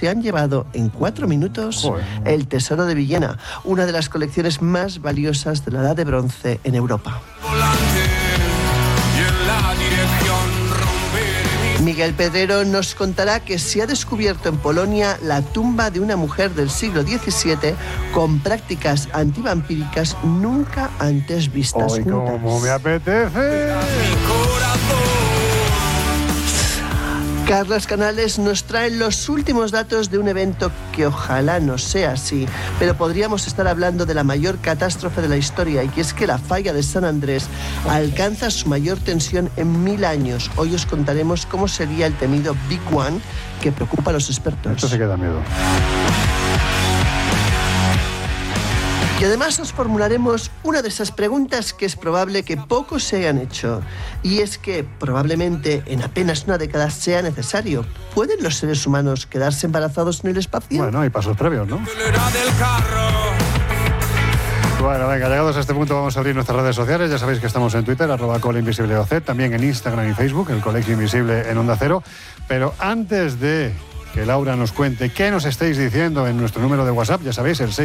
se han llevado en 4 minutos el Tesoro de Villena, una de las colecciones más valiosas de la Edad de Bronce en Europa. Miguel Pedrero nos contará que se ha descubierto en Polonia la tumba de una mujer del siglo XVII con prácticas antivampíricas nunca antes vistas. ¡Ay, cómo me apetece! Carlos Canales nos trae los últimos datos de un evento que ojalá no sea así, pero podríamos estar hablando de la mayor catástrofe de la historia, y es que la falla de San Andrés alcanza su mayor tensión en 1000 años. Hoy os contaremos cómo sería el temido Big One que preocupa a los expertos. Esto se queda miedo. Y además os formularemos una de esas preguntas que es probable que pocos se hayan hecho. Y es que probablemente en apenas una década sea necesario. ¿Pueden los seres humanos quedarse embarazados en el espacio? Bueno, hay pasos previos, ¿no? Bueno, venga, llegados a este punto vamos a abrir nuestras redes sociales. Ya sabéis que estamos en Twitter, @colinvisibleoc, también en Instagram y Facebook, el Colegio Invisible en Onda Cero. Pero antes de que Laura nos cuente qué nos estáis diciendo en nuestro número de WhatsApp, ya sabéis, el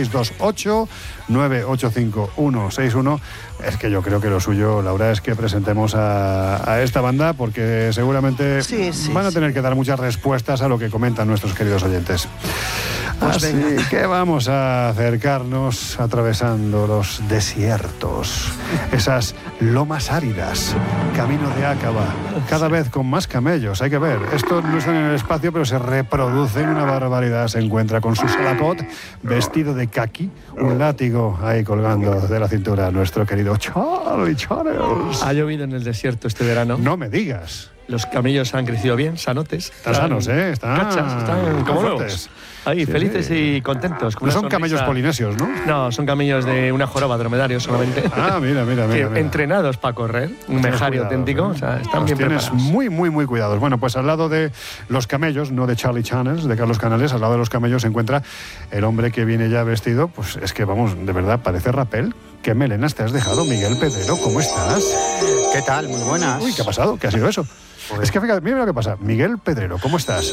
628-985-161. Es que yo creo que lo suyo, Laura, es que presentemos a esta banda, porque seguramente van a tener que dar muchas respuestas a lo que comentan nuestros queridos oyentes. Pues así que vamos a acercarnos atravesando los desiertos, esas lomas áridas, camino de Áqaba, cada vez con más camellos. Hay que ver, estos no están en el espacio, pero se reproducen una barbaridad. Se encuentra con su salacot, vestido de caqui, un látigo ahí colgando de la cintura, nuestro querido Charlie Charles. Ha llovido en el desierto este verano. No me digas. Los camellos han crecido bien, sanotes. Están sanos, ¿eh? Están como fuertes. nuevos. Ahí, felices y contentos. No son camellos polinesios, ¿no? No, son camellos de una joroba dromedario solamente. Ah, mira. Entrenados para correr. Un mejario auténtico. O sea, están bien tienes preparados. muy cuidados. Bueno, pues al lado de los camellos, no de Charlie Channels, de Carlos Canales, al lado de los camellos se encuentra el hombre que viene ya vestido, pues es que vamos, de verdad, parece rapel. ¿Qué melenas te has dejado, Miguel Pedrero? ¿Cómo estás? ¿Qué tal? Muy buenas. Uy, ¿qué ha pasado? ¿Qué ha sido eso? Es que fíjate, mira lo que pasa. Miguel Pedrero, ¿cómo estás?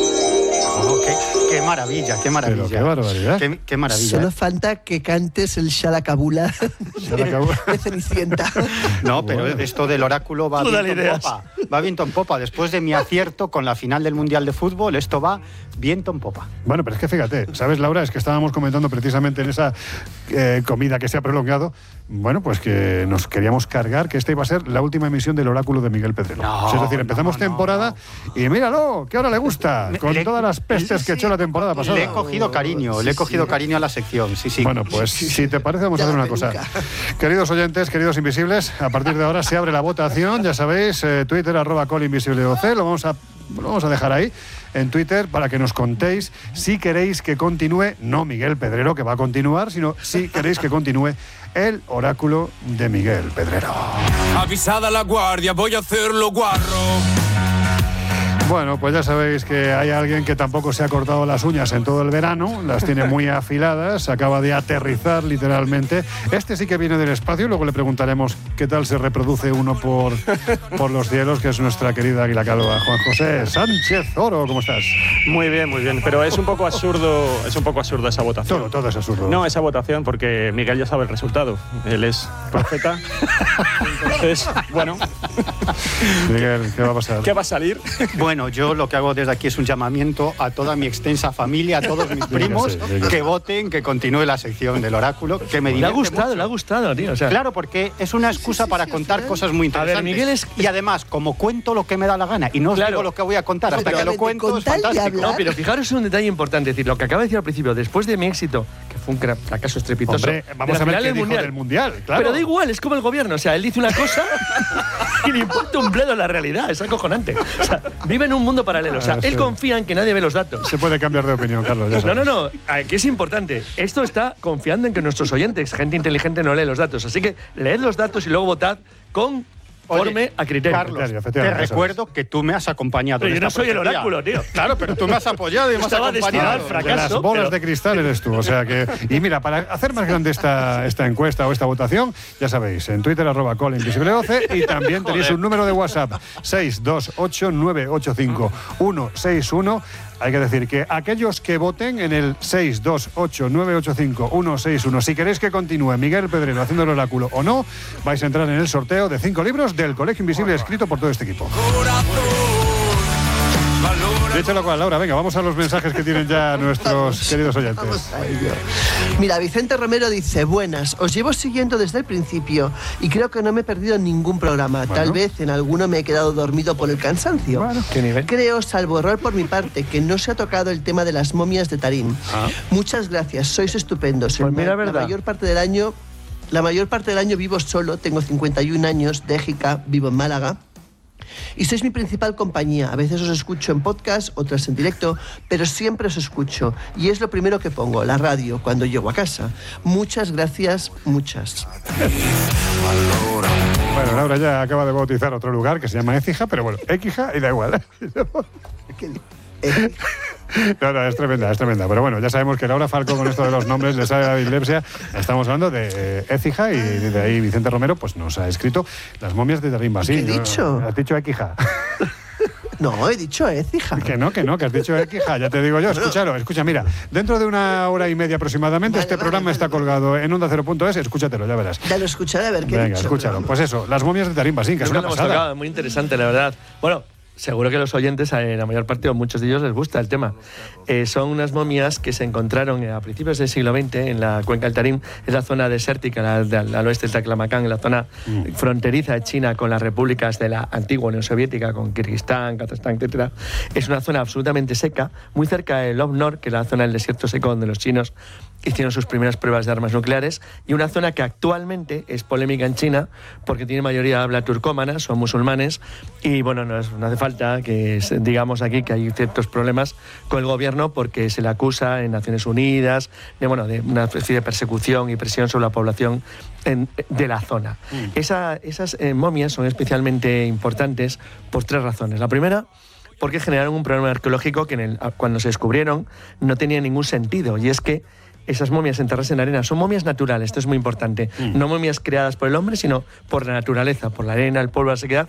Oh, qué maravilla, qué maravilla. Pero qué barbaridad. Qué maravilla. Solo falta que cantes el Shalakabula de Cenicienta. No, pero esto del oráculo va viento en popa. Va viento en popa. Después de mi acierto con la final del Mundial de Fútbol, esto va viento en popa. Bueno, pero es que fíjate, ¿sabes, Laura? Es que estábamos comentando precisamente en esa comida que se ha prolongado, bueno, pues que nos queríamos cargar que esta iba a ser la última emisión del oráculo de Miguel Pedrero. Es decir, empezamos temporada y míralo, que ahora le gusta, con todas las pestes que echó la temporada pasada. Le he cogido cariño a la sección, sí. Bueno, pues si te parece vamos a hacer una cosa. Queridos oyentes, queridos invisibles, a partir de ahora se abre la votación, ya sabéis, Twitter, @colinvisibleoc, lo vamos a dejar ahí en Twitter para que nos contéis si queréis que continúe, no Miguel Pedrero, que va a continuar, sino si queréis que continúe el oráculo de Miguel Pedrero. Avisada la guardia, voy a hacerlo guarro. Bueno, pues ya sabéis que hay alguien que tampoco se ha cortado las uñas en todo el verano, las tiene muy afiladas, acaba de aterrizar literalmente. Este sí que viene del espacio y luego le preguntaremos qué tal se reproduce uno por los cielos, que es nuestra querida Águila Calva. Juan José Sánchez Oro, ¿cómo estás? Muy bien, pero es un poco absurdo esa votación. Todo es absurdo. No, esa votación, porque Miguel ya sabe el resultado. Él es profeta. Entonces, bueno. Miguel, ¿qué va a pasar? ¿Qué va a salir? Bueno, yo lo que hago desde aquí es un llamamiento a toda mi extensa familia, a todos mis primos, que voten, que continúe la sección del oráculo, que me divierte mucho. Le ha gustado, tío. O sea, claro, porque es una excusa para contar cosas muy interesantes. A ver, Miguel y además, como cuento lo que me da la gana y no os digo lo que voy a contar hasta que lo cuento, es fantástico. No, pero fijaros en un detalle importante, es decir, lo que acaba de decir al principio, después de mi éxito, que fue un fracaso estrepitoso. Hombre, vamos a ver qué dijo del Mundial, claro. Pero da igual, es como el gobierno, o sea, él dice una cosa y le importa un bledo la realidad, es acojonante. O sea, vive en un mundo paralelo, o sea, él confía en que nadie ve los datos. Se puede cambiar de opinión, Carlos. Ya sabes. No, que es importante. Esto está confiando en que nuestros oyentes, gente inteligente, no lee los datos. Así que leed los datos y luego votad conforme a criterio. Carlos, te recuerdo que tú me has acompañado. Pero yo no soy el oráculo, tío. Claro, pero tú me has apoyado y me has acompañado. Al fracaso, las bolas de cristal eres tú. O sea que. Y mira, para hacer más grande esta encuesta o esta votación, ya sabéis, en Twitter @colinvisibleoc y también tenéis un número de WhatsApp 628-985-161. hay que decir que aquellos que voten en el 628-985-161, si queréis que continúe Miguel Pedrero haciendo el oráculo o no, vais a entrar en el sorteo de 5 libros del Colegio Invisible escrito por todo este equipo. Dicho lo cual, Laura, venga, vamos a los mensajes que tienen ya nuestros queridos oyentes. Vamos a ello. Mira, Vicente Romero dice: buenas, os llevo siguiendo desde el principio y creo que no me he perdido ningún programa. Bueno. Tal vez en alguno me he quedado dormido por el cansancio. Bueno, ¿qué nivel? Creo, salvo error por mi parte, que no se ha tocado el tema de las momias de Tarim. Muchas gracias, sois estupendos. Pues mira, La verdad. mayor parte del año vivo solo, tengo 51 años, de Écija, vivo en Málaga. Y sois mi principal compañía. A veces os escucho en podcast, otras en directo, pero siempre os escucho. Y es lo primero que pongo, la radio, cuando llego a casa. Muchas gracias, muchas. Bueno, Laura ya acaba de bautizar otro lugar que se llama Écija, pero bueno, Écija y da igual. No, es tremenda. Pero bueno, ya sabemos que Laura Falcó con esto de los nombres le sale la dislexia. Estamos hablando de Écija y de ahí Vicente Romero pues nos ha escrito las momias de Tarim Basí. ¿Qué he dicho? Has dicho Écija. No, he dicho Écija. Que no, que has dicho Écija, ya te digo yo. Escucha, mira, dentro de 1 hora y media aproximadamente este programa está colgado en onda0.es, escúchatelo, ya verás. Ya lo escucharé a ver qué he Venga, dicho. escúchalo. Pues eso, las momias de Tarim Basí, que es Nunca una lo hemos pasada. tocado, muy interesante, la verdad. Bueno, seguro que a los oyentes, la mayor parte o muchos de ellos les gusta el tema. Son unas momias que se encontraron a principios del siglo XX en la cuenca del Tarim, es la zona desértica al oeste del Taklamakan, en la zona fronteriza de China con las repúblicas de la antigua Unión Soviética, con Kirguistán, Kazajstán, etc. Es una zona absolutamente seca, muy cerca de Lop-Nor, que es la zona del desierto seco donde los chinos hicieron sus primeras pruebas de armas nucleares, y una zona que actualmente es polémica en China porque tiene mayoría habla turcómana, son musulmanes, y bueno, no hace falta que digamos aquí que hay ciertos problemas con el gobierno porque se le acusa en Naciones Unidas de una especie de persecución y presión sobre la población de la zona. Esas momias son especialmente importantes por 3 razones. La primera, porque generaron un problema arqueológico que cuando se descubrieron no tenía ningún sentido, y es que esas momias enterradas en arena son momias naturales, esto es muy importante, no momias creadas por el hombre, sino por la naturaleza, por la arena, el polvo, la sequedad.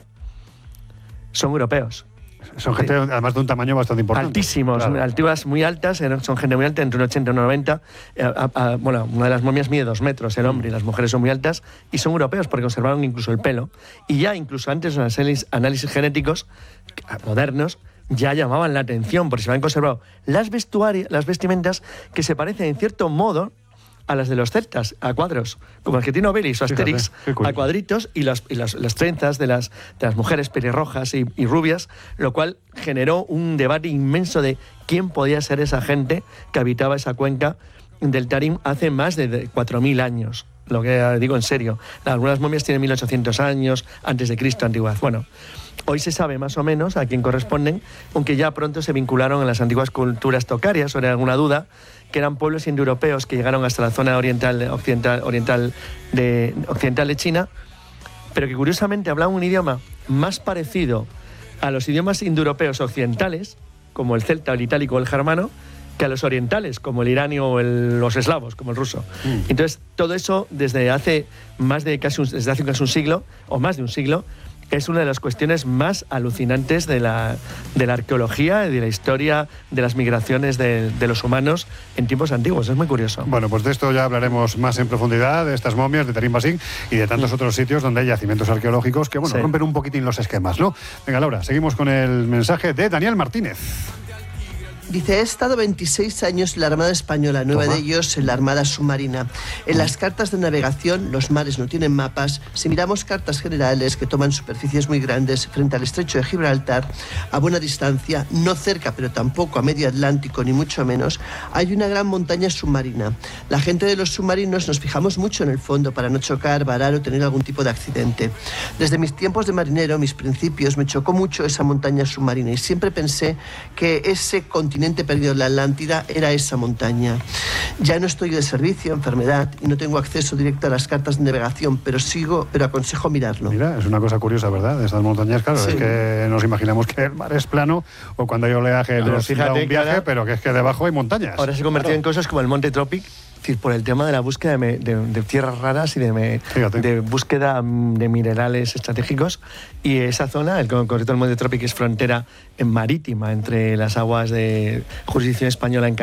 Son europeos. Son gente además de un tamaño bastante importante. Altísimos, claro. Alturas muy altas, son gente muy alta, entre un 80 y un 90. Bueno, una de las momias mide 2 metros, el hombre, y las mujeres son muy altas, y son europeos porque conservaron incluso el pelo. Y ya incluso antes de los análisis genéticos modernos, ya llamaban la atención porque se habían conservado las vestimentas que se parecen en cierto modo a las de los celtas, a cuadros, como el que tiene Obelix o Asterix, a cuadritos, y las trenzas de las mujeres pelirrojas y rubias, lo cual generó un debate inmenso de quién podía ser esa gente que habitaba esa cuenca del Tarim hace más de 4.000 años. Lo que digo en serio. Algunas momias tienen 1.800 años, antes de Cristo, antigüedad. Bueno, hoy se sabe más o menos a quién corresponden, aunque ya pronto se vincularon en las antiguas culturas tocarias, sobre alguna duda, que eran pueblos indoeuropeos que llegaron hasta la zona occidental de China, pero que curiosamente hablaban un idioma más parecido a los idiomas indoeuropeos occidentales, como el celta, el itálico o el germano, que a los orientales, como el iranio o los eslavos, como el ruso. Entonces, todo eso desde hace casi un siglo, o más de un siglo, es una de las cuestiones más alucinantes de la arqueología y de la historia de las migraciones de los humanos en tiempos antiguos. Es muy curioso. Bueno, pues de esto ya hablaremos más en profundidad, de estas momias de Tarim Basí y de tantos otros sitios donde hay yacimientos arqueológicos que, bueno, rompen un poquitín los esquemas, ¿no? Venga, Laura, seguimos con el mensaje de Daniel Martínez. Dice, he estado 26 años en la Armada Española, 9 de ellos en la Armada Submarina. En las cartas de navegación, los mares no tienen mapas. Si miramos cartas generales que toman superficies muy grandes frente al estrecho de Gibraltar, a buena distancia, no cerca pero tampoco a medio Atlántico ni mucho menos, hay una gran montaña submarina. La gente de los submarinos nos fijamos mucho en el fondo para no chocar, varar o tener algún tipo de accidente. Desde mis tiempos de marinero, mis principios, me chocó mucho esa montaña submarina y siempre pensé que ese continente perdido en la Atlántida era esa montaña. Ya no estoy de servicio, enfermedad, y no tengo acceso directo a las cartas de navegación, pero aconsejo mirarlo. Mira, es una cosa curiosa, ¿verdad? De estas montañas, claro, Sí. es que nos imaginamos que el mar es plano o cuando hay oleaje nos da un viaje, pero que es que debajo hay montañas. Ahora se ha convertido en cosas como el Monte Tropic, decir, por el tema de la búsqueda de tierras raras y de búsqueda de minerales estratégicos. Y esa zona, el concreto del Monte Trópico, es frontera marítima entre las aguas de jurisdicción española en